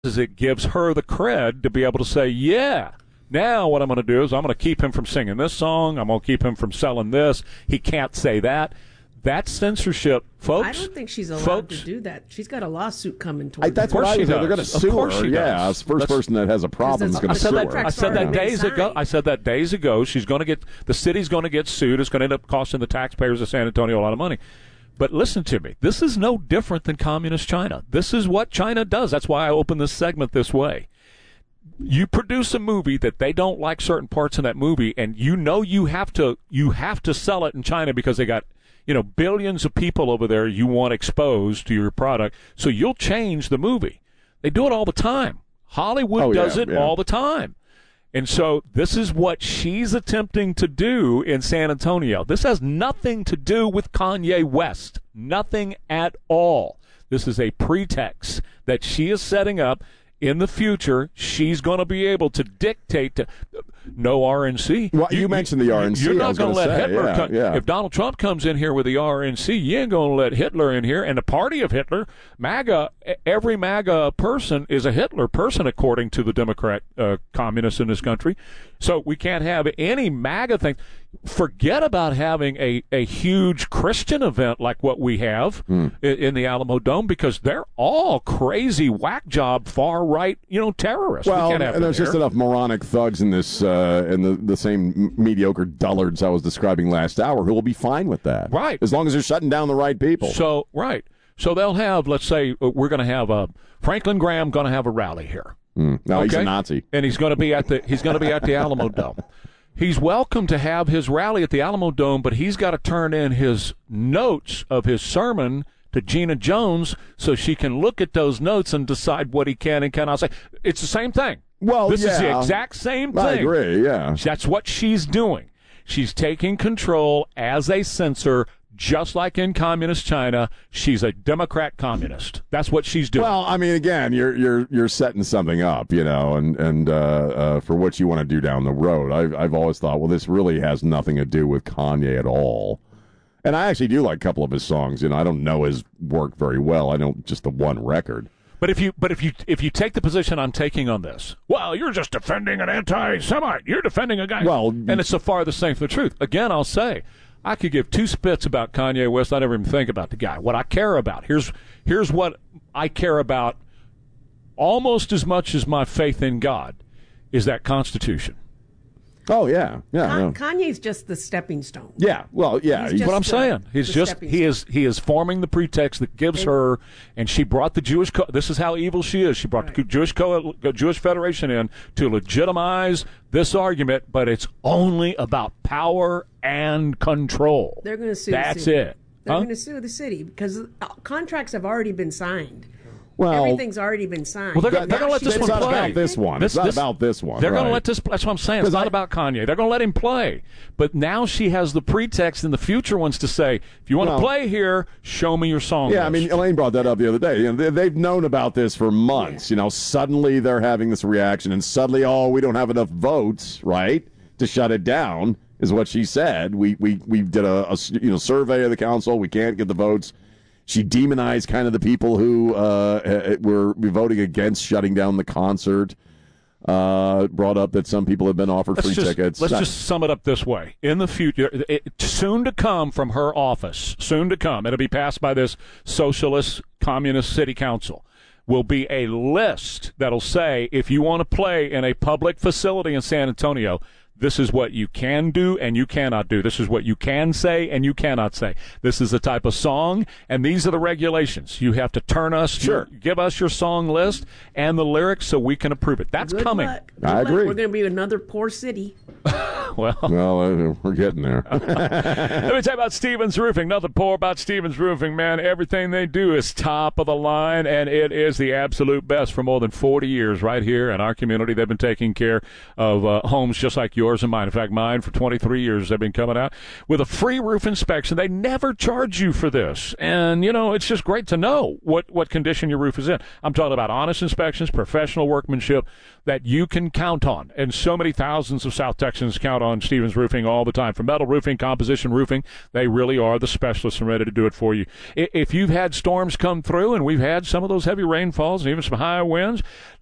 is it gives her the cred to be able to say, yeah, now what I'm going to do is I'm going to keep him from singing this song. I'm going to keep him from selling this. He can't say that. That's censorship, folks. I don't think she's allowed to do that. She's got a lawsuit coming towards her. That's what I was saying. They're going to sue her. Yeah, the first person that has a problem is going to sue her. I said that days ago. I said that days ago. She's going to get, the city's going to get sued. It's going to end up costing the taxpayers of San Antonio a lot of money. But listen to me. This is no different than communist China. This is what China does. That's why I opened this segment this way. You produce a movie that they don't like certain parts in that movie, and you know you have to sell it in China because they got, billions of people over there you want exposed to your product. So you'll change the movie. They do it all the time. Hollywood does it all the time. And so this is what she's attempting to do in San Antonio. This has nothing to do with Kanye West. Nothing at all. This is a pretext that she is setting up. In the future, she's going to be able to dictate to no RNC. Well, you mentioned the RNC. You're not going to let Hitler come. Yeah. If Donald Trump comes in here with the RNC, you ain't going to let Hitler in here. And the party of Hitler, MAGA, every MAGA person is a Hitler person, according to the Democrat communists in this country. So we can't have any MAGA thing. Forget about having a huge Christian event like what we have in the Alamo Dome, because they're all crazy whack job far right terrorists. Well, and there's just enough moronic thugs in this in the same mediocre dullards I was describing last hour who will be fine with that, right? As long as they're shutting down the right people. So they'll have, let's say we're going to have Franklin Graham going to have a rally here. No, he's a Nazi, and he's going to be at the Alamo Dome. He's welcome to have his rally at the Alamo Dome, but he's got to turn in his notes of his sermon to Gina Jones so she can look at those notes and decide what he can and cannot say. It's the same thing. Well, this is the exact same thing. I agree, yeah. That's what she's doing. She's taking control as a censor. Just like in communist China, she's a Democrat communist. That's what she's doing. Well, I mean, again, you're setting something up, and for what you want to do down the road. I've always thought, well, this really has nothing to do with Kanye at all. And I actually do like a couple of his songs. I don't know his work very well. I know just the one record. But if you take the position I'm taking on this, well, you're just defending an anti-Semite. You're defending a guy. Well, and it's so far the same from the truth. Again, I'll say, I could give two spits about Kanye West. I never even think about the guy. What I care about, here's what I care about almost as much as my faith in God, is that Constitution. Oh, yeah. Kanye's just the stepping stone. Yeah, well, yeah. That's what I'm saying. He is forming the pretext that gives her, and she brought the Jewish, this is how evil she is. She brought the Jewish Federation in to legitimize this argument, but it's only about power and control. They're going to sue the city. That's it. They're going to sue the city because contracts have already been signed. Well, everything's already been signed. Well, they're going to let this one play. It's not about this one. It's not about this one. They're going to let this. That's what I'm saying. It's not about Kanye. They're going to let him play. But now she has the pretext in the future ones to say, if you want to play here, show me your song. Yeah, list. I mean, Elaine brought that up the other day. They've known about this for months. Yeah. Suddenly they're having this reaction, and suddenly, we don't have enough votes, right, to shut it down, is what she said. We did a survey of the council. We can't get the votes. She demonized kind of the people who were voting against shutting down the concert. Brought up that some people have been offered free tickets. Let's just sum it up this way. In the future, soon to come from her office, it'll be passed by this socialist communist city council, will be a list that'll say, if you want to play in a public facility in San Antonio, this is what you can do and you cannot do. This is what you can say and you cannot say. This is the type of song, and these are the regulations. You have to give us your song list and the lyrics so we can approve it. That's coming. I agree. We're going to be another poor city. Well, we're getting there. Let me tell you about Stevens Roofing. Nothing poor about Stevens Roofing, man. Everything they do is top of the line, and it is the absolute best. For more than 40 years right here in our community, they've been taking care of homes just like yours and mine. In fact, mine for 23 years, they've been coming out with a free roof inspection. They never charge you for this. And, it's just great to know what condition your roof is in. I'm talking about honest inspections, professional workmanship that you can count on. And so many thousands of South Texans count out on Stevens Roofing all the time. For metal roofing, composition roofing, they really are the specialists and ready to do it for you. If you've had storms come through, and we've had some of those heavy rainfalls and even some high winds,